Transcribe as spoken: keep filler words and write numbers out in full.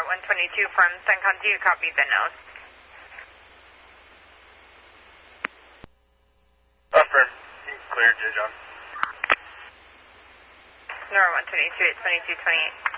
Nora one twenty-two from Suncom, do you copy the nose? Affirm. Clear, J. John. Nora one twenty-two, it's twenty-two twenty-eight.